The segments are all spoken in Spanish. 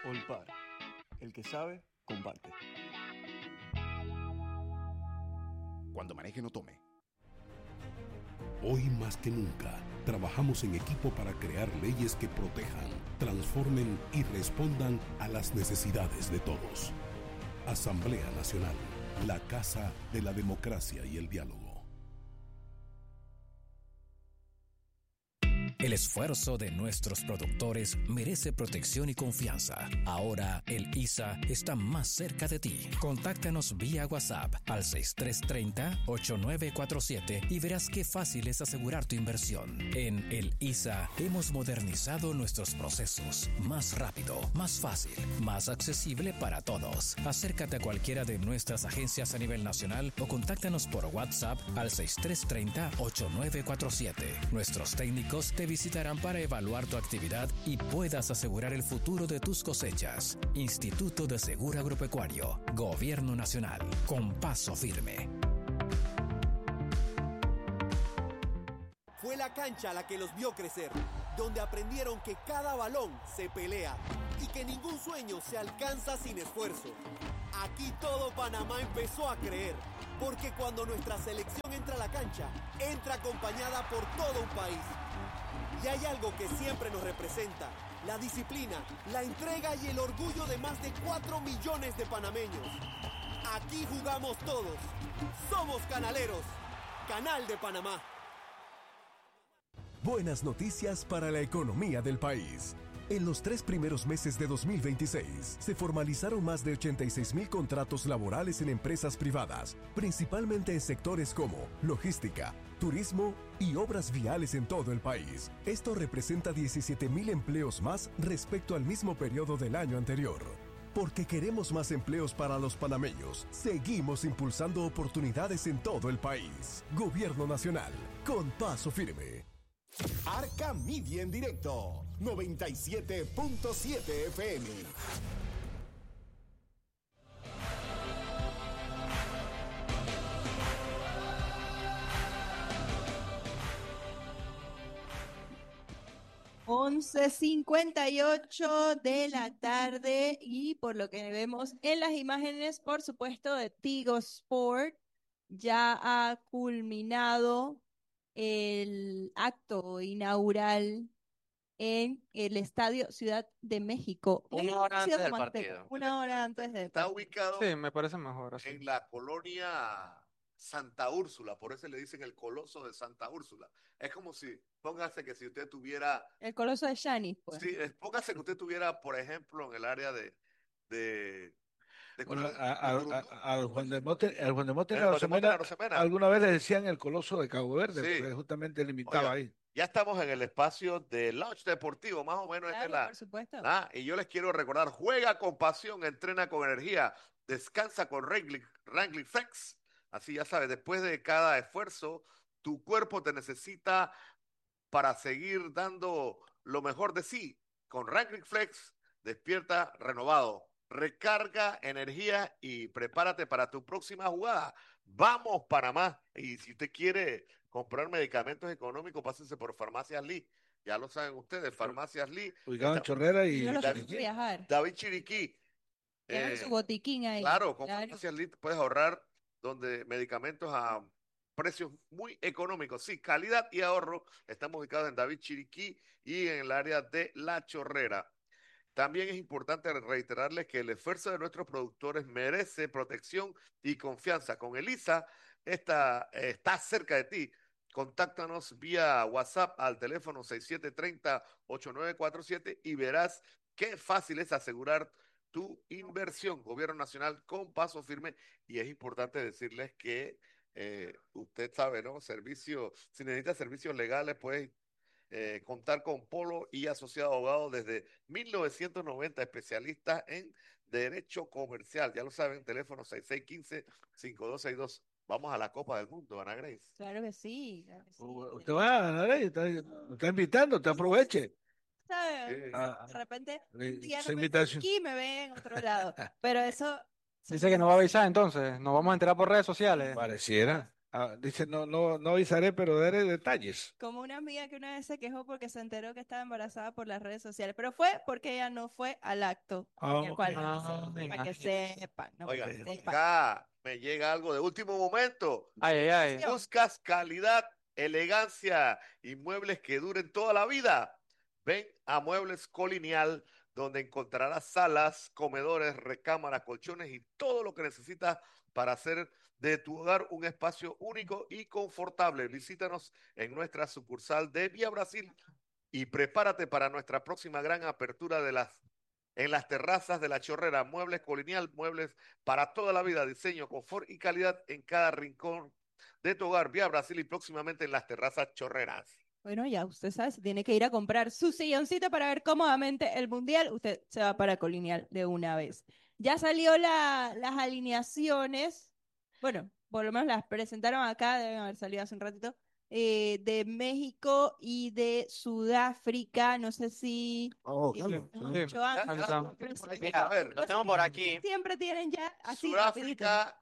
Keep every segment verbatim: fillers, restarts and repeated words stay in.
Olpar. El que sabe, comparte. Cuando maneje, no tome. Hoy más que nunca, trabajamos en equipo para crear leyes que protejan, transformen y respondan a las necesidades de todos. Asamblea Nacional, la casa de la democracia y el diálogo. El esfuerzo de nuestros productores merece protección y confianza. Ahora el I S A está más cerca de ti. Contáctanos vía WhatsApp al seis tres tres cero, ocho nueve cuatro siete y verás qué fácil es asegurar tu inversión. En el I S A hemos modernizado nuestros procesos. Más rápido, más fácil, más accesible para todos. Acércate a cualquiera de nuestras agencias a nivel nacional o contáctanos por WhatsApp al seis tres tres cero, ocho nueve cuatro siete. Nuestros técnicos te visitarán para evaluar tu actividad y puedas asegurar el futuro de tus cosechas. Instituto de Seguro Agropecuario, Gobierno Nacional, con paso firme. Fue la cancha la que los vio crecer, donde aprendieron que cada balón se pelea y que ningún sueño se alcanza sin esfuerzo. Aquí todo Panamá empezó a creer, porque cuando nuestra selección entra a la cancha, entra acompañada por todo un país. Y hay algo que siempre nos representa: la disciplina, la entrega y el orgullo de más de cuatro millones de panameños. Aquí jugamos todos. Somos canaleros. Canal de Panamá. Buenas noticias para la economía del país. En los tres primeros meses de dos mil veintiséis, se formalizaron más de ochenta y seis mil contratos laborales en empresas privadas, principalmente en sectores como logística, turismo y obras viales en todo el país. Esto representa diecisiete mil empleos más respecto al mismo periodo del año anterior. Porque queremos más empleos para los panameños, seguimos impulsando oportunidades en todo el país. Gobierno Nacional, con paso firme. Arca Media en directo, noventa y siete punto siete F M. once cincuenta y ocho de la tarde y por lo que vemos en las imágenes, por supuesto, de Tigo Sport, ya ha culminado el acto inaugural en el Estadio Ciudad de México. Una hora antes Ciudad del Manteca, partido. Una hora antes del Está partido. ubicado Sí, me parece mejor así. en la colonia Santa Úrsula, por eso le dicen el Coloso de Santa Úrsula. Es como si, póngase que si usted tuviera, El Coloso de Shani, pues. sí, es- póngase que usted tuviera, por ejemplo, en el área de, de, de Bueno, Curundú, a, a- de Curundú, a- al Juan de Mote, al Juan de Mote ¿eh? en Los de Monte Arosemena, Arosemena. alguna vez le decían el Coloso de Cabo Verde, Sí. porque justamente limitaba Oiga, ahí. ya estamos en el espacio de Lounge Deportivo, más o menos esta es Claro, la, por supuesto. ah, y yo les quiero recordar: juega con pasión, entrena con energía, descansa con Wrangling, Wrangling Flex. Así ya sabes, después de cada esfuerzo, tu cuerpo te necesita para seguir dando lo mejor de sí. Con Wrangling Flex, despierta renovado, recarga energía y prepárate para tu próxima jugada. Vamos, Panamá. Y si usted quiere comprar medicamentos económicos, pásense por Farmacias Lee. Ya lo saben ustedes, Farmacias Lee. Ubicado en Está- Chorrera y Yo los David, quiero viajar. David Chiriquí. Llevan Eh, su botiquín ahí. Claro, con Claro. Farmacias Lee puedes ahorrar donde medicamentos a precios muy económicos. Sí, calidad y ahorro. Estamos ubicados en David Chiriquí y en el área de La Chorrera. También es importante reiterarles que el esfuerzo de nuestros productores merece protección y confianza. Con Elisa, esta eh, está cerca de ti. Contáctanos vía WhatsApp al teléfono seis siete tres cero, ocho nueve cuatro siete y verás qué fácil es asegurar tu inversión. Gobierno Nacional con paso firme. Y es importante decirles que eh, usted sabe, ¿no? Servicio, si necesita servicios legales, pues eh, contar con Polo y Asociado Abogado desde mil novecientos noventa, especialistas en derecho comercial. Ya lo saben, teléfono seis seis uno cinco, cinco dos seis dos. Vamos a la Copa del Mundo, Ana Grace. Claro que sí, claro que sí. Usted va, Ana, está, lo está invitando, te aproveche. ¿Sabes? Sí. Ah, De repente, eh, un día esa no me ven invitación. aquí, me ven en otro lado. Pero eso, Dice que nos va a avisar entonces. Nos vamos a enterar por redes sociales. Pareciera. Ah, dice, no, no, no avisaré, pero daré detalles. Como una amiga que una vez se quejó porque se enteró que estaba embarazada por las redes sociales, pero fue porque ella no fue al acto, Ah, el cual, ah, para que sepan, ¿no? Oiga, Para que sepan. acá me llega algo de último momento. Ay, ay, ay. ¿Buscas calidad, elegancia y muebles que duren toda la vida? Ven a Muebles Colinial, donde encontrarás salas, comedores, recámaras, colchones y todo lo que necesitas para hacer de tu hogar un espacio único y confortable. Visítanos en nuestra sucursal de Vía Brasil y prepárate para nuestra próxima gran apertura de las en las terrazas de La Chorrera. Muebles Colonial, muebles para toda la vida, diseño, confort y calidad en cada rincón de tu hogar. Vía Brasil y próximamente en las terrazas Chorreras. Bueno, ya usted sabe, si tiene que ir a comprar su silloncito para ver cómodamente el mundial, usted se va para Colonial de una vez. Ya salió la, las alineaciones, bueno, por lo menos las presentaron acá, deben haber salido hace un ratito, eh, de México y de Sudáfrica. No sé si... Oh, eh, dale. no, Sí. Joan, Acá estamos. pero- Mira, A ver, lo tengo por aquí. Siempre tienen ya así, rapidito. Sudáfrica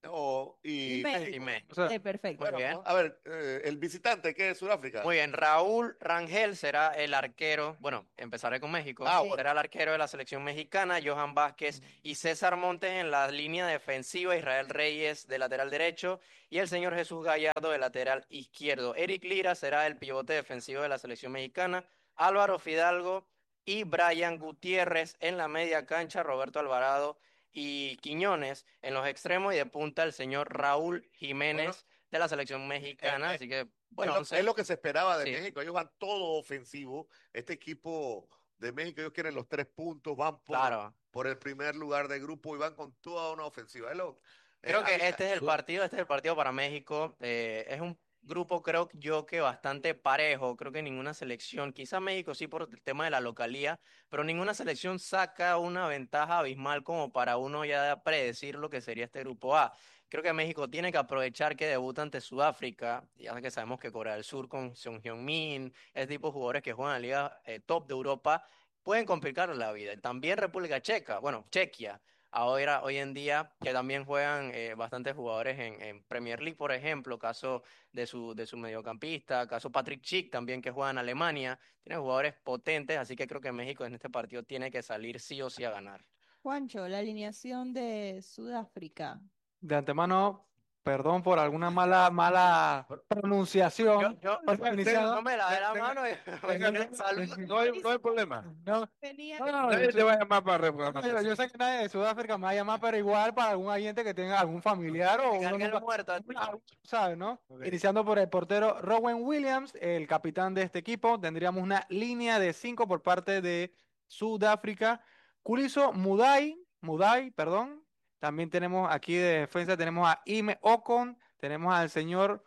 oh, y, Y México. Y México. O sea, Eh, perfecto. Muy bien. a ver, eh, el visitante, ¿qué es Sudáfrica? Muy bien, Raúl Rangel será el arquero, bueno, empezaré con México, Ah, Sí. bueno. será el arquero de la selección mexicana, Johan Vázquez y César Montes en la línea defensiva, Israel Reyes de lateral derecho y el señor Jesús Gallardo de lateral izquierdo. Eric Lira será el pivote defensivo de la selección mexicana, Álvaro Fidalgo y Brian Gutiérrez en la media cancha, Roberto Alvarado y Quiñones en los extremos y de punta el señor Raúl Jiménez de la selección mexicana, eh, así que Es bueno, lo, once. es lo que se esperaba de Sí. México. Ellos van todo ofensivo. Este equipo de México, ellos quieren los tres puntos, van por, Claro. por el primer lugar de grupo y van con toda una ofensiva. Es lo, Creo eh, que a mí- este es el partido, este es el partido para México. Eh, es un grupo, creo yo, que bastante parejo. Creo que ninguna selección, quizá México sí por el tema de la localía, pero ninguna selección saca una ventaja abismal como para uno ya predecir lo que sería este grupo A. Creo que México tiene que aprovechar que debuta ante Sudáfrica, ya que sabemos que Corea del Sur con Son Heung-min, ese tipo de jugadores que juegan en la liga eh, top de Europa, pueden complicar la vida. Y también República Checa, bueno, Chequia. Ahora, hoy en día, que también juegan eh, bastantes jugadores en, en Premier League, por ejemplo, caso de su, de su mediocampista, caso Patrick Schick también que juega en Alemania, tiene jugadores potentes, así que creo que México en este partido tiene que salir sí o sí a ganar. Juancho, la alineación de Sudáfrica. De antemano, perdón por alguna mala, mala pronunciación. Yo, yo, Por Tenga- iniciado. no me la dé la tenga- mano y tenga- salud. No hay, no hay problema. No, Tenía no, no, Nadie yo, te va a llamar para yo- reclamar. yo sé que nadie de Sudáfrica me va a llamar, pero igual para algún oyente que tenga algún familiar o Que uno cargue el nunca- muerto. uno sabe, ¿no? Ok. Iniciando por el portero Rowan Williams, el capitán de este equipo. Tendríamos una línea de cinco por parte de Sudáfrica. Kuliso Mudai, Mudai, perdón. También tenemos aquí de defensa, tenemos a Ime Ocon, tenemos al señor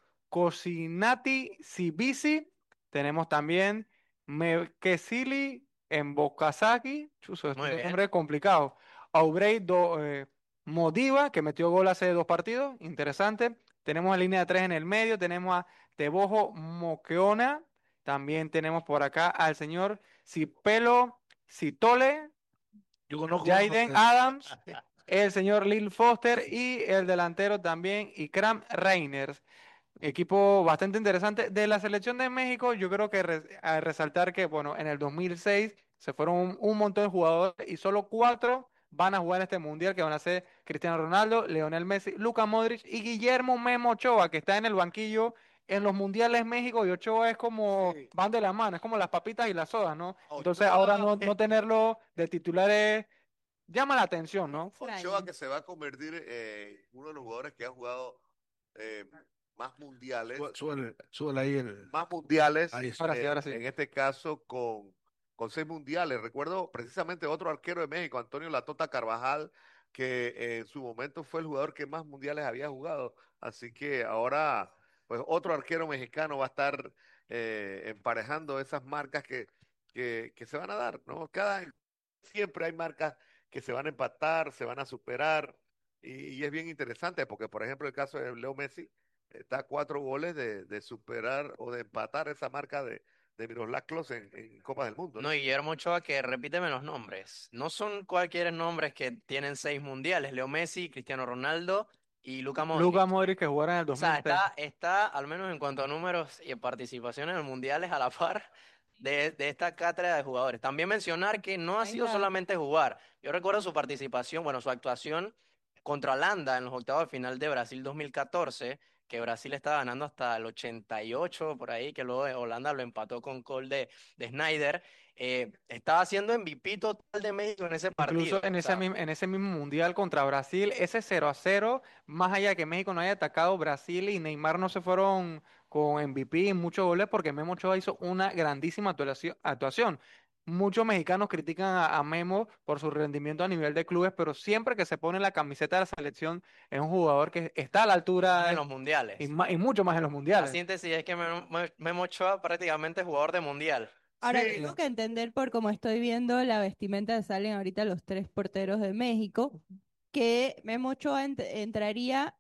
Kosinati Sibisi, tenemos también Mekesili Mbokazaki, chuzo, es Muy un bien. nombre complicado. Aubrey Do- eh, Modiva, que metió gol hace dos partidos, interesante. Tenemos a línea de tres en el medio, tenemos a Tebojo Moqueona, también tenemos por acá al señor Cipelo Citole, Yo conozco Jaden uno- Adams, el señor Lil Foster y el delantero también Ikram Reiners. Equipo bastante interesante de la selección de México. Yo creo que re- a resaltar que, bueno, en el dos mil seis se fueron un, un montón de jugadores y solo cuatro van a jugar en este mundial, que van a ser Cristiano Ronaldo, Leonel Messi, Luka Modric y Guillermo Memo Ochoa, que está en el banquillo en los mundiales México, y Ochoa es como, Sí. van de la mano, es como las papitas y las sodas, ¿no? Ochoa. Entonces ahora no, no tenerlo de titulares llama la atención, ¿no? Ochoa, Extraño. que se va a convertir eh, uno de los jugadores que ha jugado eh, más mundiales, Sú- Súbele, súbele ahí el. más mundiales, Ahí está. Ahora sí, eh, ahora sí. en este caso con, con seis mundiales. Recuerdo precisamente otro arquero de México, Antonio Latota Carvajal, que eh, en su momento fue el jugador que más mundiales había jugado. Así que ahora, pues otro arquero mexicano va a estar eh, emparejando esas marcas que, que, que se van a dar, ¿no? Cada, siempre hay marcas que se van a empatar, se van a superar, y, y es bien interesante porque, por ejemplo, el caso de Leo Messi está a cuatro goles de, de superar o de empatar esa marca de, de Miroslav Klose en, en Copas del Mundo, ¿no? No, y Guillermo Ochoa, que repíteme los nombres. No son cualquier nombres que tienen seis mundiales. Leo Messi, Cristiano Ronaldo y Luka Modric. Luka Modric que jugara en el O sea, dos mil tres. está, está, al menos en cuanto a números y participación en el Mundial, es a la par de, de esta cátedra de jugadores. También mencionar que no ha Ahí sido está. solamente jugar. Yo recuerdo su participación, bueno, su actuación contra Holanda en los octavos de final de Brasil dos mil catorce, que Brasil estaba ganando hasta el ochenta y ocho por ahí, que luego Holanda lo empató con gol de, de Snyder. Eh, estaba haciendo M V P total de México en ese partido. Incluso en O ese, sea, mismo, en ese mismo mundial contra Brasil, ese cero a cero, más allá de que México no haya atacado, Brasil y Neymar no se fueron con M V P y muchos goles porque Memo Ochoa hizo una grandísima actuación. actuación. Muchos mexicanos critican a, a Memo por su rendimiento a nivel de clubes, pero siempre que se pone la camiseta de la selección es un jugador que está a la en altura los y, mundiales. ma- y mucho más en los La mundiales. síntesis es que Memo Memo Ochoa prácticamente es jugador de mundial. Ahora Sí, tengo que entender por cómo estoy viendo la vestimenta que salen ahorita los tres porteros de México, que Memo Ochoa ent- entraría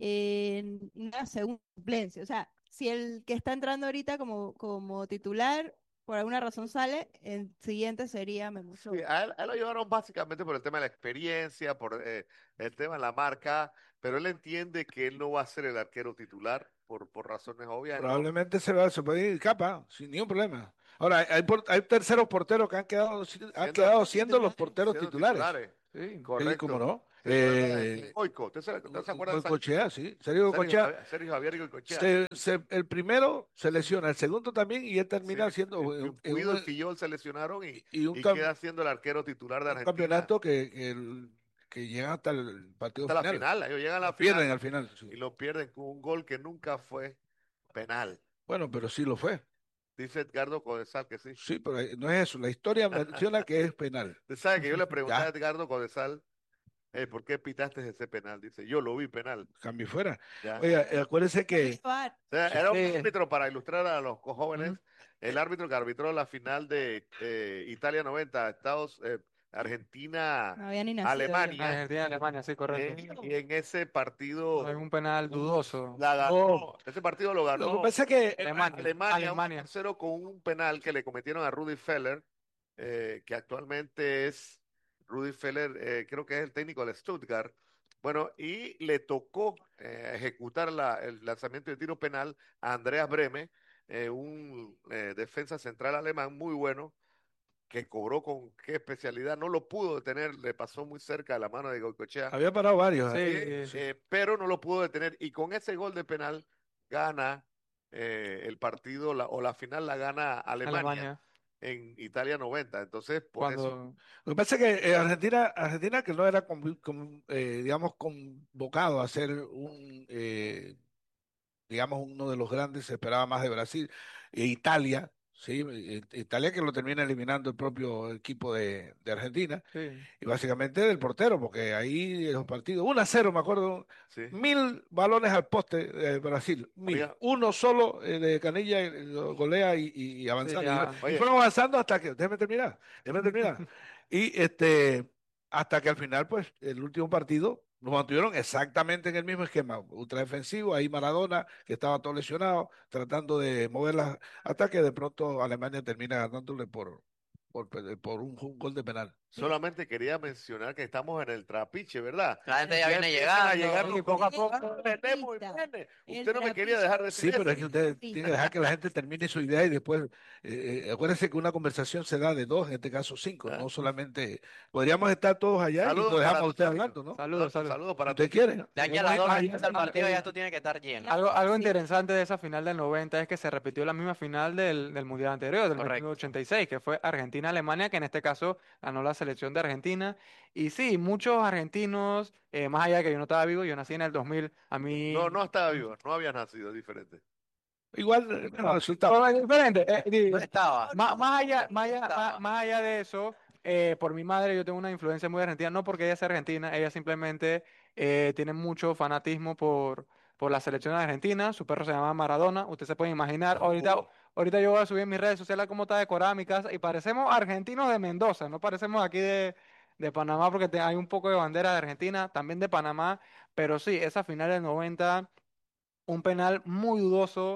en una segunda suplencia. O sea, si el que está entrando ahorita como, como titular por alguna razón sale, el siguiente sería Memo sí, Ochoa. a él, a él lo llevaron básicamente por el tema de la experiencia, por eh, el tema de la marca, pero él entiende que él no va a ser el arquero titular por, por razones obvias. ¿No? Probablemente se va, se puede ir capa, sin ningún problema. Ahora, hay, hay por- hay terceros porteros que han quedado, si- han Siendo- quedado siendo los porteros siendo titulares. titulares. Sí. Sí, Correcto. cómo no. ¿Recuerda de Eh, Goico? ¿Usted se, usted se acuerda de esa- Goicoechea, sí. Sergio Sergio, Goicoechea. Javier- Sergio Javier Goicoechea? Se- se- el primero se lesiona, el segundo también, y él Sí, termina siendo en- en- en en Puido un, y Fillol se lesionaron y, y un y cam- queda siendo el arquero titular de un Argentina campeonato que, que, el- que llega hasta el partido hasta la final. final. Ellos llegan a la Lo pierden final al final. Sí. y lo pierden con un gol que nunca fue penal. Bueno, pero sí lo fue. Dice Edgardo Codesal que sí. Sí, pero eh, no es eso. La historia menciona que es penal. Usted sabe que yo le pregunté Ya. a Edgardo Codesal, eh, ¿por qué pitaste ese penal? Dice, yo lo vi penal. Cambio fuera. Ya. Oiga, eh, acuérdense que VAR. O sea, Sí. era un Sí. árbitro para ilustrar a los co- jóvenes, Ujú. el árbitro que arbitró la final de eh, Italia noventa, Estados, eh, Argentina, No había ni nacido yo. Alemania. Argentina, Alemania, sí, correcto. eh, y en ese partido Hay un penal dudoso. la ganó, Oh. ese partido lo ganó lo que pasa es que Alemania. Alemania, Alemania. uno cero con un penal que le cometieron a Rudi Feller, eh, que actualmente es Rudi Feller, eh, creo que es el técnico del Stuttgart. Bueno, y le tocó eh, ejecutar la- el lanzamiento de tiro penal a Andreas Breme, eh, un eh, defensa central alemán muy bueno, que cobró con qué especialidad, no lo pudo detener, le pasó muy cerca de la mano de Goicoechea, había parado varios. Sí, ¿eh? sí. eh, pero no lo pudo detener. Y con ese gol de penal gana eh, el partido la- o la final la gana Alemania, Alemania. en Italia noventa. Entonces, por eso. Cuando Lo que pasa es que eh, Argentina, Argentina que no era, convi- con- eh, digamos, convocado a ser un, eh, digamos, uno de los grandes, se esperaba más de Brasil, e Italia, sí, Eh, Italia que lo termina eliminando el propio equipo de, de Argentina, sí. y básicamente del portero, porque ahí los partidos, uno a cero, me acuerdo, Sí. mil balones al poste de Brasil, mil, Oiga. uno solo eh, de Canilla eh, lo golea y, y, y avanzando. Sí, ya. Y Oye. fueron avanzando hasta que, déjeme terminar, déjeme terminar. Y este, hasta que al final, pues, el último partido nos mantuvieron exactamente en el mismo esquema, ultra defensivo, ahí Maradona, que estaba todo lesionado, tratando de mover las ataques, de pronto Alemania termina ganándole por, por, por un, un gol de penal. Solamente quería mencionar que estamos en el trapiche, ¿verdad? La gente ya viene empiezan a llegando. llegar Sí, los poco a comentarios. poco. Tenemos, Trapista. viene. El Usted no me quería trapiche. dejar decir Sí, pero es eso. que usted Sí. tiene que dejar que la gente termine su idea y después, eh, eh, acuérdense que una conversación se da de dos, en este caso cinco, Ah. no solamente, podríamos estar todos allá Saludos y lo dejamos para a usted tu hablando, ¿no? Saludos, saludos. Saludos Si para usted tu quiere. De aquí a las Ay, dos ay, empieza el ay, partido, ay. ya esto tiene que estar lleno. Algo, algo Sí. interesante de esa final del noventa es que se repitió la misma final del, del Mundial anterior, del Correcto. ochenta y seis, que fue Argentina-Alemania, que en este caso ganó la selección de Argentina. Y sí, muchos argentinos, eh, más allá de que yo no estaba vivo, yo nací en el dos mil, a mí... No, no estaba vivo, no había nacido, es diferente. Igual, eh, no, resultado. Todo es diferente. eh, di- No estaba. Más, más allá, más allá, Estaba. más, más allá de eso, eh, por mi madre yo tengo una influencia muy argentina, no porque ella sea argentina, ella simplemente eh, tiene mucho fanatismo por, por la selección argentina, su perro se llama Maradona, usted se puede imaginar, ahorita, Oh. ahorita yo voy a subir en mis redes sociales cómo está decorada mi casa y parecemos argentinos de Mendoza, no parecemos aquí de, de Panamá porque te- hay un poco de bandera de Argentina, también de Panamá, pero sí, esa final del noventa, un penal muy dudoso.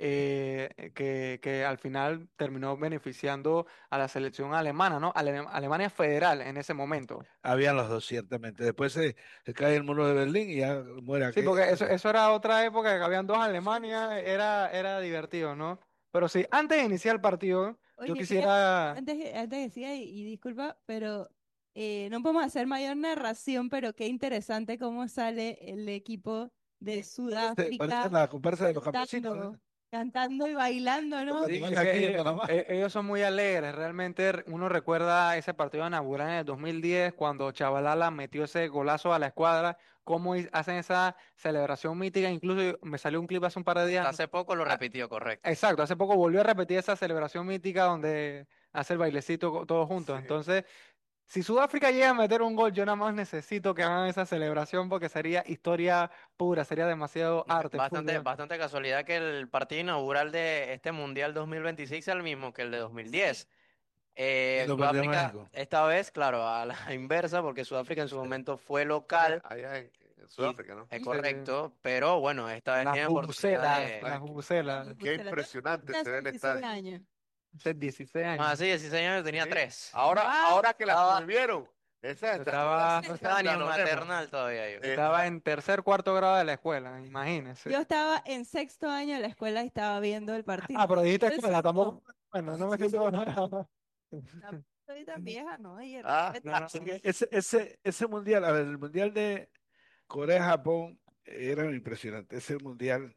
eh, que, que al final terminó beneficiando a la selección alemana, ¿no? Ale- Alemania federal en ese momento. Habían los dos, ciertamente. Después se, se cae el muro de Berlín y ya muere Sí, aquello. porque eso, eso era otra época que habían dos Alemanias, era, era divertido, ¿no? Pero sí, antes de iniciar el partido, yo Oye, mira, quisiera... antes, que- antes decía, y, y disculpa, pero eh, no podemos hacer mayor narración, pero qué interesante cómo sale el equipo de Parece, Sudáfrica parece la comparsa de los campesinos, cantando, ¿eh? cantando y bailando, ¿no? Sí, Igual es que aquí que en ellos, Panamá. e- ellos son muy alegres, realmente re- uno recuerda ese partido inaugural en el dos mil diez cuando Chavalala metió ese golazo a la escuadra, cómo hi- hacen esa celebración mítica, incluso yo- me salió un clip hace un par de días. Hasta hace poco lo Ah, repitió, correcto. exacto, hace poco volvió a repetir esa celebración mítica donde hace el bailecito co- todos juntos, Sí. entonces... Si Sudáfrica llega a meter un gol, yo nada más necesito que hagan esa celebración porque sería historia pura, sería demasiado arte, Bastante, fútbol. bastante casualidad que el partido inaugural de este Mundial dos mil veintiséis sea el mismo que el de dos mil diez. Y Eh, lo perdió Sudáfrica, México. esta vez, claro, a la inversa, porque Sudáfrica en su Sí. momento fue local Allá en, en y Sudáfrica, ¿no? es Sí. correcto, pero bueno, esta vez Las tiene oportunidad bubucelas, de... las Ay, bubucelas. Qué Pues se la impresionante tengo se ve el hace dieciséis estadio. años. Hace dieciséis Ah, años. sí, dieciséis años tenía Sí. tres. Ahora, Wow. ahora que las Estaba, prohibieron, esa está, Estaba, no estaba ni en Nemo. maternal todavía yo. Eh, estaba en tercer, cuarto grado de la escuela, imagínense. Yo estaba en sexto año de la escuela y estaba viendo el partido. Ah, pero dijiste Entonces, escuela, tampoco. Bueno, no me siento nada. no soy tan vieja, ¿no? Oye, ah, respeta. No, no. Así que ese, ese, ese mundial, a ver, el mundial de Corea-Japón era impresionante. Ese mundial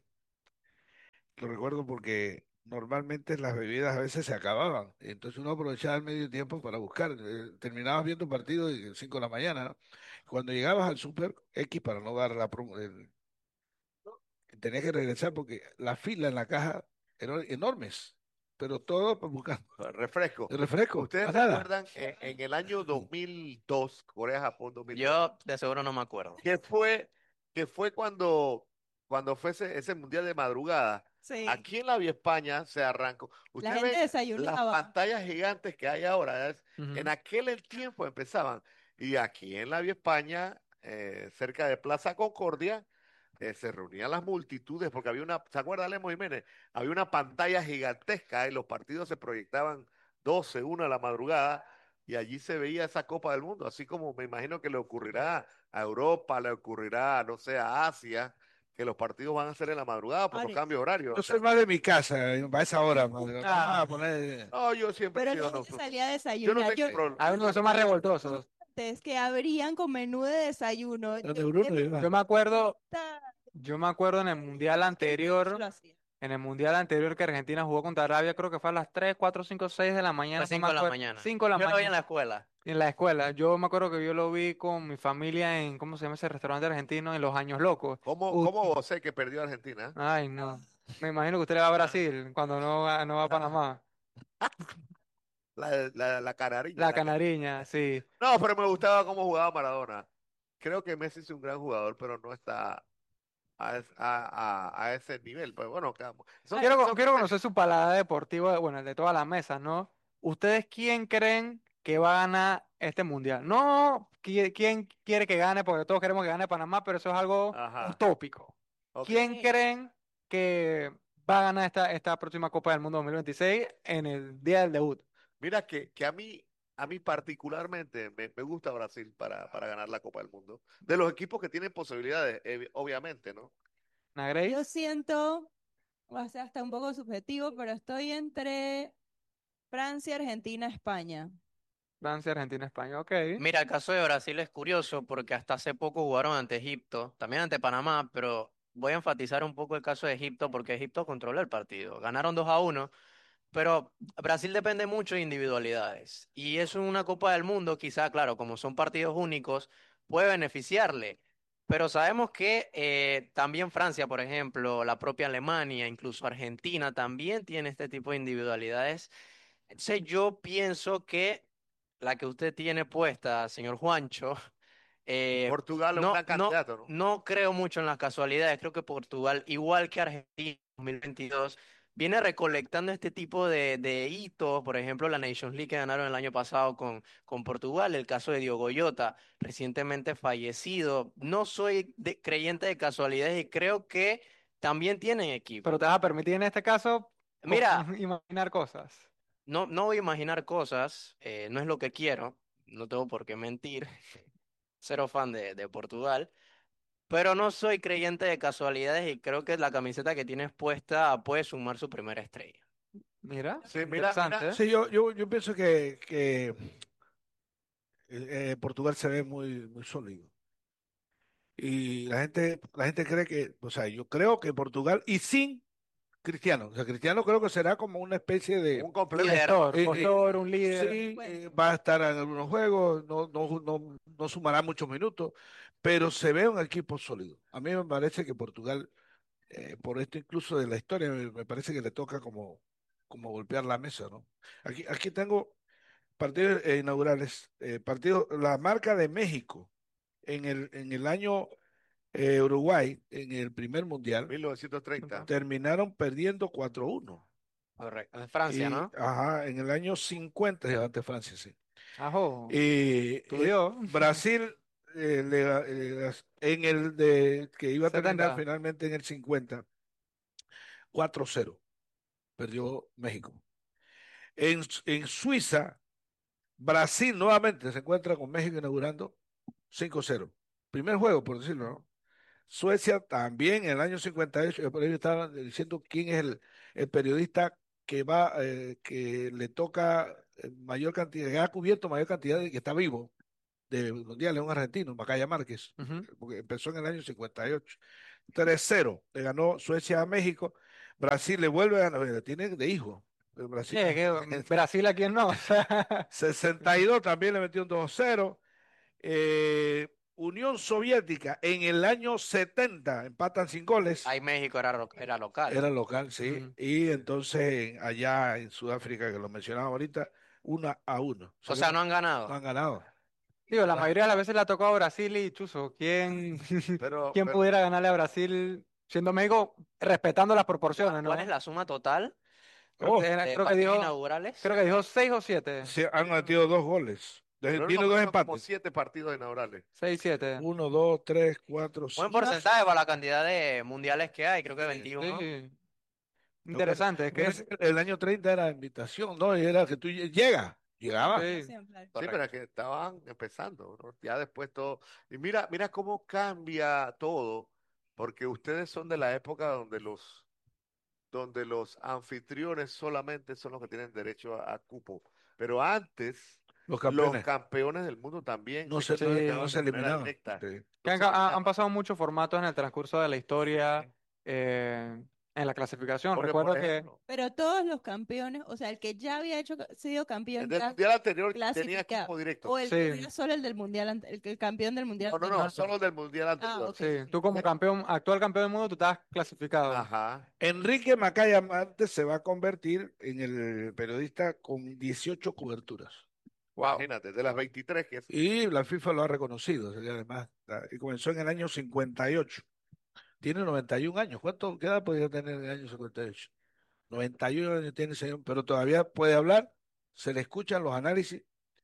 lo recuerdo porque normalmente las bebidas a veces se acababan. Entonces uno aprovechaba el medio tiempo para buscar. Eh, Terminabas viendo un partido de cinco de la mañana, ¿no? Cuando llegabas al Super X para no dar la promo, el- tenías que regresar porque la fila en la caja eran enormes, pero todo para buscar refresco. el refresco, ¿Ustedes más nada. recuerdan en, en el año dos mil dos, Corea-Japón dos mil dos, Yo de seguro no me acuerdo. que fue, que fue cuando, cuando fue ese, ese mundial de madrugada? Sí. Aquí en la Vía España se arrancó. La Ustedes gente ven las desayunaba. pantallas gigantes que hay ahora. ¿Es? Ujú. En aquel tiempo empezaban. Y aquí en la Vía España, eh, cerca de Plaza Concordia, eh, se reunían las multitudes porque había una, ¿se acuerda Lemo Jiménez? Había una pantalla gigantesca y los partidos se proyectaban doce, una de la madrugada y allí se veía esa Copa del Mundo, así como me imagino que le ocurrirá a Europa, le ocurrirá, no sé, a Asia, que los partidos van a ser en la madrugada por los Ahora, cambios horarios. Yo O sea, soy más de mi casa, eh, a esa hora, madre. Ah. Vamos a poner... no, yo siempre he pero sido la gente no. salía a Yo no desayunar. tengo Yo problema. Hay unos que son más revoltosos. antes que abrían con menú de desayuno. Donde Yo Bruno de iba. Yo me acuerdo, puta, yo me acuerdo en el mundial anterior, lo hacía. en el mundial anterior que Argentina jugó contra Arabia, creo que fue a las tres, cuatro, cinco, seis de la mañana. Fue no me cinco de la acuerdo. mañana. cinco de la Yo lo vi en mañana. la escuela. En la escuela. Yo me acuerdo que yo lo vi con mi familia en, ¿cómo se llama ese restaurante argentino? En Los Años Locos. ¿Cómo, Uy, cómo sé que perdió Argentina? ay, no. Me imagino que usted le va a Brasil cuando no va, no va a Panamá. La, la, la canariña. La la ca- canariña, sí. No, pero me gustaba cómo jugaba Maradona. Creo que Messi es un gran jugador, pero no está a, es- a, a, a ese nivel. Pues bueno, cada- son, Quiero, co- son quiero criterio- conocer su paladar deportivo, bueno, el de todas las mesas, ¿no? ¿Ustedes quién creen que va a ganar este mundial? No, qui- quién quiere que gane, porque todos queremos que gane Panamá, pero eso es algo Ajá. utópico. Ok. ¿Quién creen que va a ganar esta, esta próxima Copa del Mundo dos mil veintiséis en el día del debut? Mira que, que a mí, a mí particularmente me, me gusta Brasil para, para ganar la Copa del Mundo. De los equipos que tienen posibilidades, evi- obviamente, ¿no? ¿Ana Grace? Yo siento, o sea, hasta un poco subjetivo, pero estoy entre Francia, Argentina, España. Francia, Argentina, España, ok. Mira, el caso de Brasil es curioso porque hasta hace poco jugaron ante Egipto, también ante Panamá, pero voy a enfatizar un poco el caso de Egipto porque Egipto controló el partido. Ganaron dos a uno, pero Brasil depende mucho de individualidades. Y eso en una Copa del Mundo, quizá, claro, como son partidos únicos, puede beneficiarle. Pero sabemos que eh, también Francia, por ejemplo, la propia Alemania, incluso Argentina, también tiene este tipo de individualidades. Entonces yo pienso que la que usted tiene puesta, señor Juancho, eh, Portugal es un no, gran no, candidato, ¿no? no creo mucho en las casualidades. Creo que Portugal, igual que Argentina en dos mil veintidós, viene recolectando este tipo de, de hitos. Por ejemplo, la Nations League que ganaron el año pasado con, con Portugal, el caso de Diogo Jota, recientemente fallecido. No soy de- creyente de casualidades y creo que también tienen equipo. Pero te vas a permitir en este caso co- Mira, imaginar cosas. no, no voy a imaginar cosas, eh, no es lo que quiero, no tengo por qué mentir, cero fan de, de Portugal, pero no soy creyente de casualidades y creo que la camiseta que tienes puesta puede sumar su primera estrella. Mira, Sí, mira, interesante. mira. ¿eh? Sí, yo, yo, yo pienso que, que eh, Portugal se ve muy, muy sólido. Y la gente, la gente cree que, o sea, yo creo que Portugal, y sin Cristiano, o sea, Cristiano creo que será como una especie de, Un completo. Líder. Gestor, eh, eh, gestor, un líder. sí, Bueno. eh, va a estar en algunos juegos, no, no, no, no sumará muchos minutos, pero se ve un equipo sólido. A mí me parece que Portugal, eh, por esto incluso de la historia, me, me parece que le toca como, como golpear la mesa, ¿no? Aquí, aquí tengo partidos eh, inaugurales, eh, partidos, la marca de México en el, en el año eh, Uruguay, en el primer mundial, mil novecientos treinta. terminaron perdiendo cuatro uno. Correcto. En Francia, Y, ¿no? ajá, en el año cincuenta, ya ante Francia, sí. Ajo, Y eh, estudió. Brasil, eh, le ga- eh, en el de que iba a terminar setenta. finalmente en el cincuenta, cuatro cero, perdió México. En, en Suiza, Brasil nuevamente se encuentra con México inaugurando cinco cero. Primer juego, por decirlo, ¿no? Suecia también en el año cincuenta y ocho, eh, por ahí estaban diciendo quién es el, el periodista que va, eh, que le toca eh, mayor cantidad, que ha cubierto mayor cantidad de que está vivo de mundiales, un argentino, Macaya Márquez, Ujú. porque empezó en el año cincuenta y ocho. tres cero le ganó Suecia a México. Brasil le vuelve a ganar, le tiene de hijo. el Sí, Brasil. es que mm, Brasil a quién no. O sea, sesenta y dos también le metió un dos cero. Eh, Unión Soviética en el año setenta empatan sin goles. Ahí México era, ro- era local. Era local, sí. Ujú. Y entonces allá en Sudáfrica, que lo mencionaba ahorita, una a uno. O sea, O que sea, no, no han no ganado. han ganado. digo, la mayoría de las veces le ha tocado a Brasil y Chuzo. ¿Quién, Pero, quién pero pudiera ganarle a Brasil siendo México respetando las proporciones, ¿Cuál es ¿no? la suma total Creo Oh, que, era- de creo que partidos dijo, inaugurales? creo que dijo seis o siete. se han metido dos goles. De- pero Tiene no, dos son como empates. siete partidos inaugurales. Seis, siete. Uno, dos, tres, cuatro, Buen cinco. porcentaje para la cantidad de mundiales que hay, creo que Sí. veintiuno. Sí. Lo que- Interesante, es que fíjese que el año treinta era invitación, ¿no? Y era que tú lle- llega, llegaba. sí. Sí, pero es que estaban empezando, ¿no? Ya después todo. Y mira, mira cómo cambia todo, porque ustedes son de la época donde los, donde los anfitriones solamente son los que tienen derecho a, a cupo. Pero antes, Los los campeones campeones del mundo también no se se, no, clasificaban no se de manera eliminaban. directa. Sí. Que han, No se ha- han eliminaban. pasado muchos formatos en el transcurso de la historia eh, en la clasificación. Porque, Recuerdo por que ejemplo, Pero todos los campeones, o sea, el que ya había hecho, sido campeón el del ya mundial anterior tenía clasificado, equipo directo. o el Sí. que era solo el del mundial, ante- el, que- el campeón del mundial No, no, no, anterior. solo del mundial anterior. ok. sí, tú como campeón, actual campeón del mundo, tú estás clasificado. Ajá. Enrique Macaya Marte se va a convertir en el periodista con dieciocho coberturas. Wow. Imagínate, de las veintitrés que es. Y la FIFA lo ha reconocido. Y además, la- y comenzó en el año cincuenta y ocho. Tiene noventa y un años. ¿Cuánto qué edad podría tener en el año cincuenta y ocho? noventa y uno años tiene ese señor, pero todavía puede hablar, se le escuchan los análisis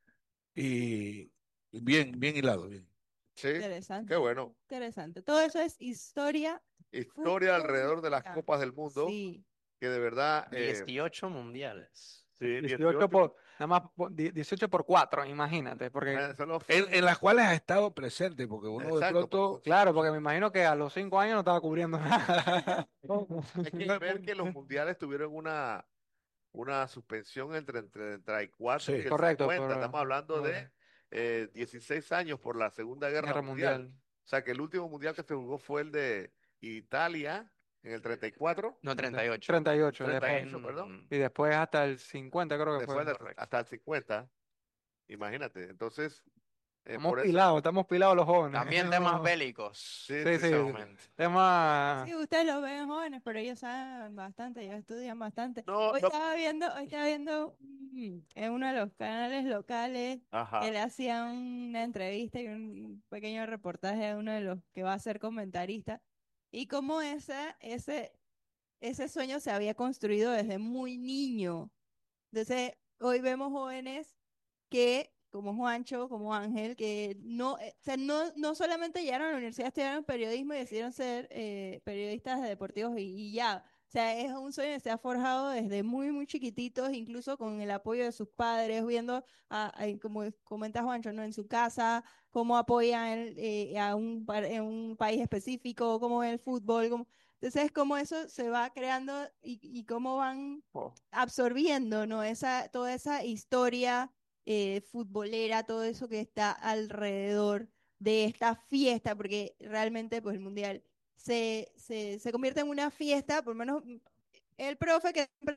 y, y bien, bien hilado, bien. Sí, Interesante, qué bueno. interesante. Todo eso es historia. Historia alrededor de las futbolística. copas del mundo, Sí. que de verdad. eh, dieciocho mundiales. sí, dieciocho dieciocho, por, nada más por- die- dieciocho por cuatro, imagínate. Porque, eh, son los- En, en las cuales ha estado presente, porque uno de Exacto, pronto, porque claro, porque me imagino que a los cinco años no estaba cubriendo nada. hay que ver que los mundiales tuvieron una, una suspensión entre, entre el treinta y cuatro Sí. y el Correcto, cincuenta. por- Estamos hablando de eh, dieciséis años por la Segunda Guerra, Guerra Mundial. Mundial. O sea que el último mundial que se jugó fue el de Italia en el treinta y cuatro. No, treinta y ocho. treinta y ocho. treinta y después- ocho, En- perdón. y después hasta el cincuenta creo que Después fue. de- hasta el cincuenta. Imagínate. Entonces, eh, Estamos por eso. pilados, estamos pilados los jóvenes. También temas bélicos. Sí, Sí, sí, sí. Precisamente. Temas... Sí, ustedes lo ven jóvenes, pero ellos saben bastante, ellos estudian bastante. No, hoy no. estaba viendo, hoy estaba viendo mm, en uno de los canales locales Ajá. que le hacían una entrevista y un pequeño reportaje a uno de los que va a ser comentarista y cómo esa, ese, ese sueño se había construido desde muy niño. Entonces, hoy vemos jóvenes que como Juancho, como Ángel, que no, eh, o sea, no, no solamente llegaron a la universidad, estudiaron periodismo y decidieron ser eh, periodistas de deportivos y, y ya. O sea, es un sueño que se ha forjado desde muy, muy chiquititos, incluso con el apoyo de sus padres, viendo, a, a- como comenta Juancho, ¿no? En su casa, cómo apoyan eh, a un, pa- en un país específico, cómo ven el fútbol, cómo... Entonces, cómo eso se va creando y, y cómo van Oh. absorbiendo, ¿no? Esa, toda esa historia eh, futbolera, todo eso que está alrededor de esta fiesta, porque realmente, pues, el Mundial se, se, se convierte en una fiesta, por lo menos el profe que siempre,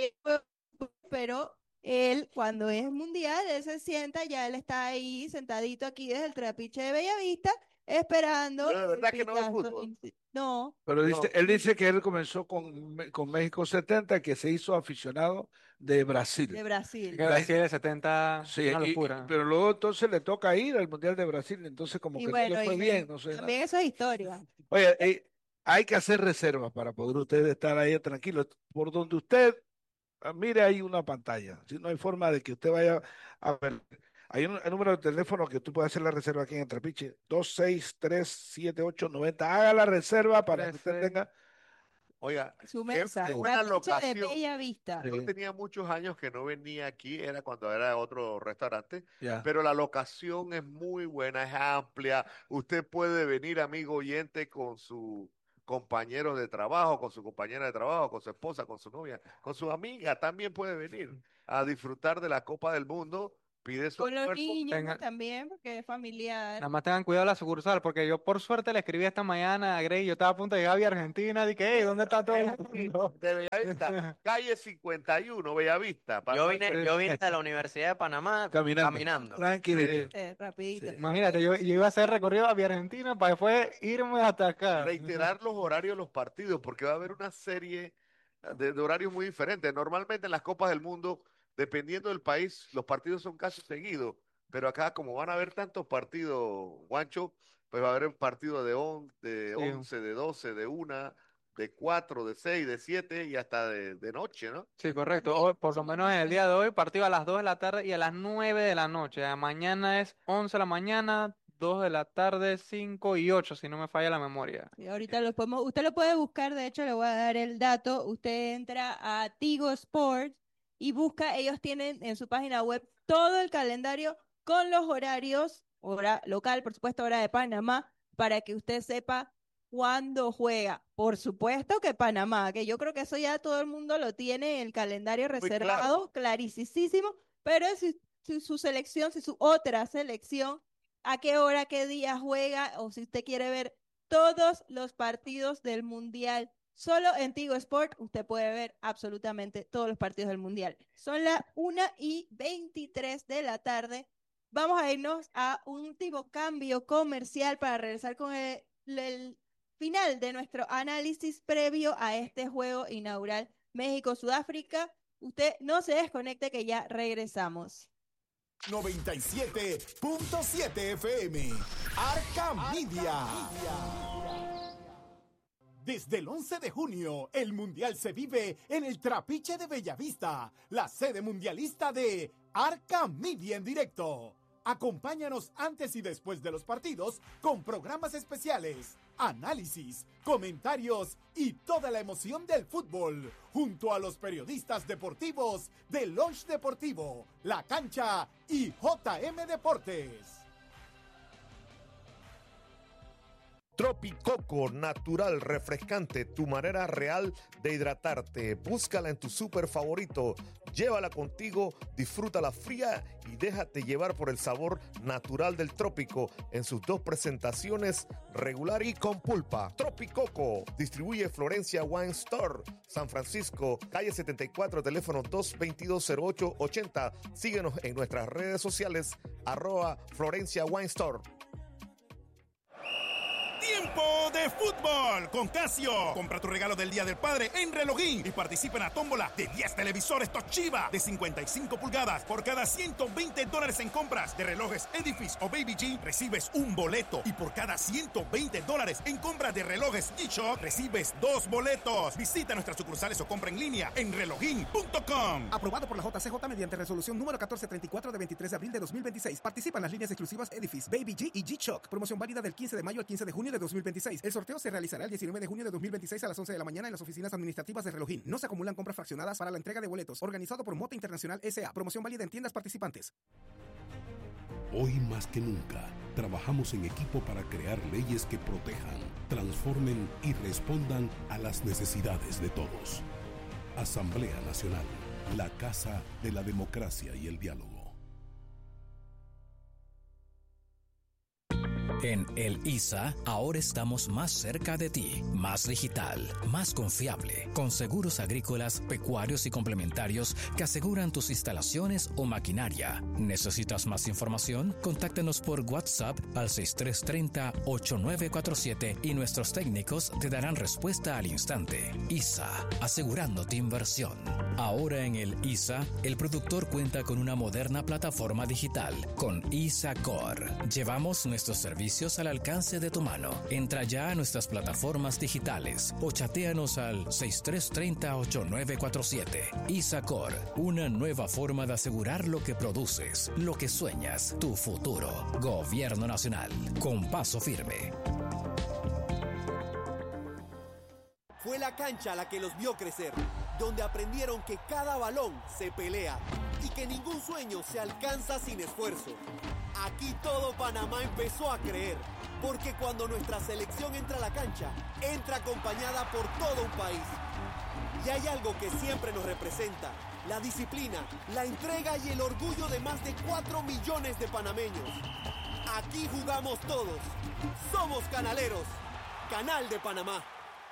pero él cuando es mundial, él se sienta, ya él está ahí sentadito aquí desde el trapiche de Bellavista, esperando Pero de verdad el que no ve pitazo. fútbol. No, Pero No. dice, él dice que él comenzó con, Me- con México setenta, que se hizo aficionado de Brasil. de Brasil. Que Brasil de setenta, Sí, una y- y- locura. pero luego entonces le toca ir al Mundial de Brasil, entonces como Y que no bueno, le fue y bien, no sé. también eso es historia. Oye, eh, hay que hacer reservas para poder usted estar ahí tranquilo. Por donde usted ah, mire, hay una pantalla. Si no hay forma de que usted vaya a ver. Hay un, un número de teléfono que tú puedes hacer la reserva aquí en el Trapiche. dos seis tres siete ocho nueve cero. Haga la reserva para que usted Trece. tenga. Oiga, Su qué, mesa, qué buena trapiche de locación. Bella Vista. Sí, Yo tenía muchos años que no venía aquí, era cuando era otro restaurante, ya. pero la locación es muy buena, es amplia. Usted puede venir, amigo oyente, con su compañero de trabajo, con su compañera de trabajo, con su esposa, con su novia, con su amiga. También puede venir a disfrutar de la Copa del Mundo. Pide su Con los almuerzo. niños Tenga- también, porque es familiar. Nada más tengan cuidado la sucursal, porque yo por suerte le escribí esta mañana a Grey, yo estaba a punto de llegar a Vía Argentina, dije, hey, ¿dónde está todo el mundo? De Bellavista, calle cincuenta y uno, Bellavista. para Yo no vine, ser- yo vine de la Universidad de Panamá Caminando. caminando. Tranquilito. Eh, rapidito. Sí. Imagínate, yo, yo iba a hacer recorrido a Vía Argentina para después irme hasta acá. reiterar los horarios de los partidos, porque va a haber una serie de, de horarios muy diferentes. Normalmente en las Copas del Mundo, dependiendo del país, los partidos son casi seguidos, pero acá como van a haber tantos partidos, Juancho, pues va a haber un partido de, on, de Sí. once, de doce, de una, de cuatro, de seis, de siete y hasta de, de noche, ¿no? Sí, correcto. Hoy, por lo menos en el día de hoy, partido a las dos de la tarde y a las nueve de la noche. Ah, Mañana es once de la mañana, dos de la tarde, cinco y ocho, si no me falla la memoria. Y ahorita lo podemos, usted lo puede buscar, de hecho le voy a dar el dato, usted entra a Tigo Sports y busca, ellos tienen en su página web todo el calendario con los horarios, hora local, por supuesto, hora de Panamá, para que usted sepa cuándo juega. Por supuesto que Panamá, que yo creo que eso ya todo el mundo lo tiene en el calendario Muy reservado, clarísimo, pero si, si su selección, si su otra selección, a qué hora, qué día juega, o si usted quiere ver todos los partidos del Mundial. Solo en Tigo Sport usted puede ver absolutamente todos los partidos del Mundial. Son las una y veintitrés de la tarde. Vamos a irnos a un último cambio comercial para regresar con el, el final de nuestro análisis previo a este juego inaugural México-Sudáfrica. Usted no se desconecte que ya regresamos. noventa y siete punto siete F M. Arca Media. Desde el once de junio, el Mundial se vive en el Trapiche de Bellavista, la sede mundialista de Arca Media en directo. Acompáñanos antes y después de los partidos con programas especiales, análisis, comentarios y toda la emoción del fútbol, junto a los periodistas deportivos de Lunch Deportivo, La Cancha y J M Deportes. Tropicoco, natural, refrescante, tu manera real de hidratarte. Búscala en tu súper favorito, llévala contigo, disfrútala fría y déjate llevar por el sabor natural del trópico en sus dos presentaciones, regular y con pulpa. Tropicoco, distribuye Florencia Wine Store, San Francisco, calle setenta y cuatro, teléfono dos veintidós cero ocho ochenta. Síguenos en nuestras redes sociales, arroba Florencia Wine Store. Tiempo de fútbol con Casio. Compra tu regalo del Día del Padre en Relojín y participa en la tómbola de diez televisores Toshiba de cincuenta y cinco pulgadas. Por cada ciento veinte dólares en compras de relojes Edifice o Baby G, recibes un boleto. Y por cada ciento veinte dólares en compras de relojes G-Shock, recibes dos boletos. Visita nuestras sucursales o compra en línea en relojín punto com. Aprobado por la J C J mediante resolución número catorce treinta y cuatro de veintitrés de abril de dos mil veintiséis. Participan las líneas exclusivas Edifice, Baby G y G-Shock. Promoción válida del quince de mayo al quince de junio de dos mil veintiséis. El sorteo se realizará el diecinueve de junio de dos mil veintiséis a las once de la mañana en las oficinas administrativas de Relojín. No se acumulan compras fraccionadas para la entrega de boletos. Organizado por Mota Internacional S A. Promoción válida en tiendas participantes. Hoy más que nunca, trabajamos en equipo para crear leyes que protejan, transformen y respondan a las necesidades de todos. Asamblea Nacional, la casa de la democracia y el diálogo. En el I S A, ahora estamos más cerca de ti, más digital, más confiable, con seguros agrícolas, pecuarios y complementarios que aseguran tus instalaciones o maquinaria. ¿Necesitas más información? Contáctanos por WhatsApp al seis tres tres cero, ocho nueve cuatro siete y nuestros técnicos te darán respuesta al instante. I S A, asegurando tu inversión. Ahora en el I S A, el productor cuenta con una moderna plataforma digital con I S A Core. Llevamos nuestros servicios al alcance de tu mano. Entra ya a nuestras plataformas digitales o chatéanos al seis tres tres cero, ocho nueve cuatro siete. I S A Core, una nueva forma de asegurar lo que produces, lo que sueñas, tu futuro. Gobierno Nacional, con paso firme. Fue la cancha la que los vio crecer, donde aprendieron que cada balón se pelea y que ningún sueño se alcanza sin esfuerzo. Aquí todo Panamá empezó a creer, porque cuando nuestra selección entra a la cancha, entra acompañada por todo un país. Y hay algo que siempre nos representa: la disciplina, la entrega y el orgullo de más de cuatro millones de panameños. Aquí jugamos todos. Somos canaleros. Canal de Panamá.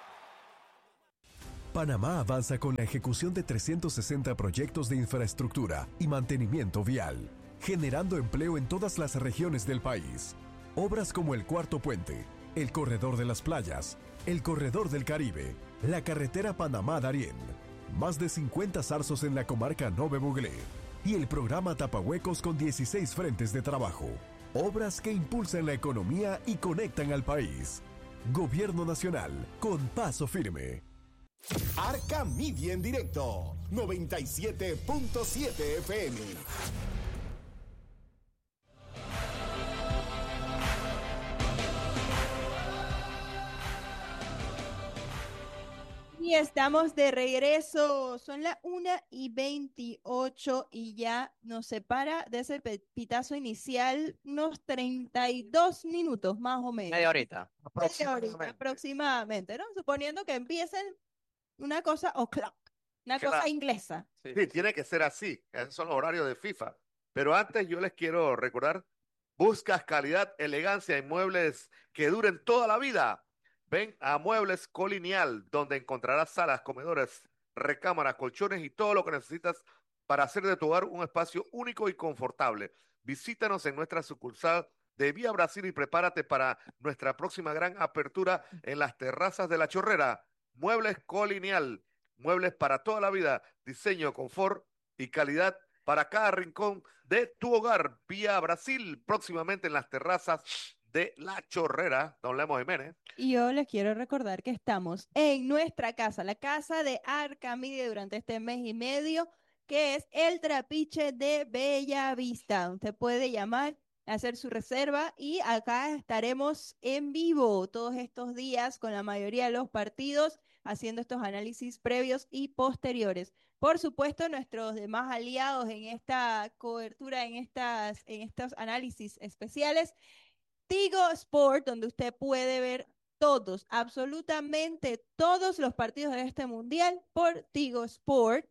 Panamá avanza con la ejecución de trescientos sesenta proyectos de infraestructura y mantenimiento vial, generando empleo en todas las regiones del país. Obras como el Cuarto Puente, el Corredor de las Playas, el Corredor del Caribe, la carretera Panamá-Darién, más de cincuenta zarzos en la comarca Nove Buglé y el programa Tapahuecos con dieciséis frentes de trabajo. Obras que impulsan la economía y conectan al país. Gobierno Nacional, con paso firme. Arca Media en directo, noventa y siete punto siete F M. Y estamos de regreso. Son las una y veintiocho y ya nos separa de ese pitazo inicial unos treinta y dos minutos más o menos. Media horita. Media horita aproximadamente, ¿no? Suponiendo que empiecen una cosa o'clock, una Claro. cosa inglesa. Sí. Sí, tiene que ser así. Esos son los horarios de FIFA. Pero antes yo les quiero recordar, buscas calidad, elegancia y muebles que duren toda la vida. Ven a Muebles Colonial, donde encontrarás salas, comedores, recámaras, colchones y todo lo que necesitas para hacer de tu hogar un espacio único y confortable. Visítanos en nuestra sucursal de Vía Brasil y prepárate para nuestra próxima gran apertura en las terrazas de La Chorrera. Muebles Colonial, muebles para toda la vida, diseño, confort y calidad para cada rincón de tu hogar. Vía Brasil, próximamente en las terrazas de La Chorrera, don Lemos Jiménez. Y yo les quiero recordar que estamos en nuestra casa, la casa de Arca Media, durante este mes y medio, que es el Trapiche de Bella Vista. Usted puede llamar, hacer su reserva y acá estaremos en vivo todos estos días con la mayoría de los partidos, haciendo estos análisis previos y posteriores. Por supuesto, nuestros demás aliados en esta cobertura, en, estas, en estos análisis especiales, Tigo Sport, donde usted puede ver todos, absolutamente todos los partidos de este mundial por Tigo Sport.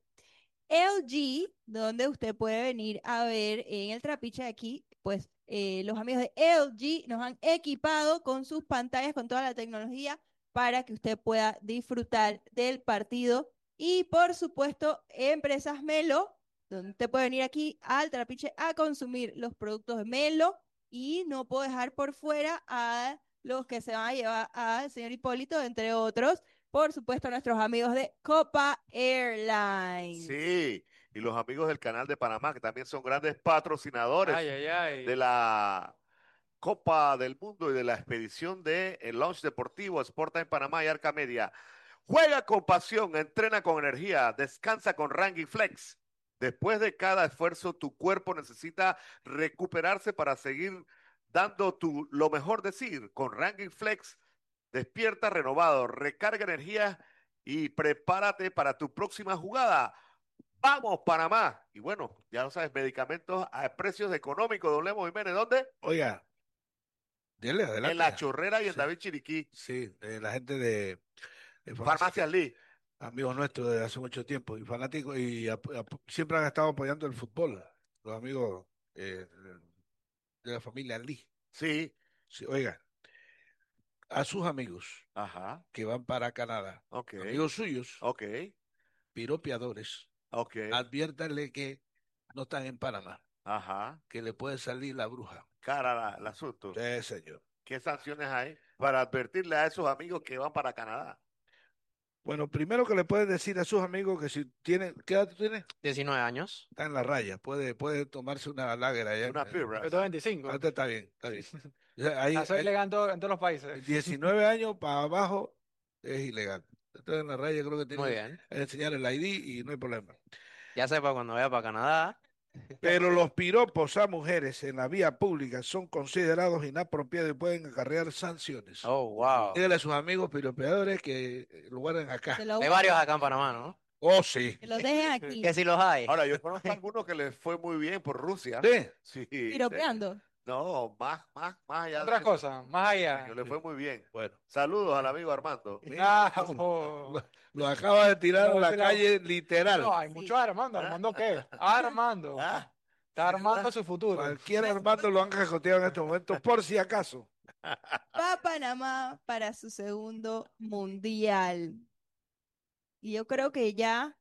L G, donde usted puede venir a ver en el trapiche aquí, pues eh, los amigos de L G nos han equipado con sus pantallas, con toda la tecnología para que usted pueda disfrutar del partido. Y por supuesto, Empresas Melo, donde usted puede venir aquí al trapiche a consumir los productos de Melo. Y no puedo dejar por fuera a los que se van a llevar al señor Hipólito, entre otros, por supuesto, nuestros amigos de Copa Airlines. Sí, y los amigos del Canal de Panamá, que también son grandes patrocinadores Ay, ay, ay. de la Copa del Mundo y de la expedición de el launch deportivo Sport en Panamá y Arca Media. Juega con pasión, entrena con energía, descansa con Ranking Flex. Después de cada esfuerzo, tu cuerpo necesita recuperarse para seguir dando tu, lo mejor de sí. Con Ranking Flex, despierta renovado, recarga energía y prepárate para tu próxima jugada. ¡Vamos, Panamá! Y bueno, ya lo sabes, medicamentos a precios económicos, don Lemo Jiménez, ¿dónde? Oiga, dele adelante. En La Chorrera y en Sí. David Chiriquí. Sí, eh, la gente de, de Farmacias Lee. amigos nuestros desde hace mucho tiempo y fanáticos y ap- ap- siempre han estado apoyando el fútbol, los amigos eh, de la familia Lee. Sí. Sí, oiga, a sus amigos Ajá. que van para Canadá, Ok. amigos suyos, Ok. piropeadores, Ok. adviértanle que no están en Panamá, Ajá. que le puede salir la bruja. Cara la- el asunto. Sí, señor. ¿Qué sanciones hay para advertirle a esos amigos que van para Canadá? Bueno, primero que le pueden decir a sus amigos que si tienen, ¿qué edad tú tienes? diecinueve años. Está en la raya, puede, puede tomarse una lager allá. Una birra. Yo tengo veinticinco. Ah, está bien, está bien. O sea, ahí, Ah, soy ahí, ilegal en, todo- en todos los países. diecinueve años para abajo es ilegal. Entonces en la raya creo que tiene Muy que bien. enseñar el I D y no hay problema. Ya sepa cuando vaya para Canadá. Pero los piropos a mujeres en la vía pública son considerados inapropiados y pueden acarrear sanciones. Oh, wow. Dígale a sus amigos piropeadores que eh, lo guarden acá. Se lo- Hay varios acá en Panamá, ¿no? Oh, sí. Que los dejen aquí, Que si los hay. Ahora, yo conozco a algunos que les fue muy bien por Rusia. Sí. Sí. piropeando. No, más, más, más allá. de Otras eso. cosas, más allá. Que le fue muy bien. Bueno. Saludos al amigo Armando. Ah, oh. Lo, lo acaba de tirar No, a la pero- calle literal. No, hay mucho Armando. ¿Armando qué? Armando. Ah, Está armando su futuro. Cualquier Armando lo han cajoteado en estos momentos, por si acaso. Va a Panamá para su segundo mundial. Y yo creo que ya